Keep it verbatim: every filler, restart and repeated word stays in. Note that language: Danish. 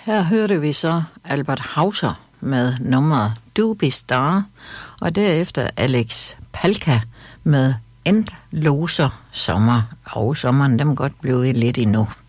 Her hørte vi så Albert Hauser med nummeret Du bist da, og derefter Alex Palka med Endloser sommer. Og sommeren, dem godt blive lidt endnu.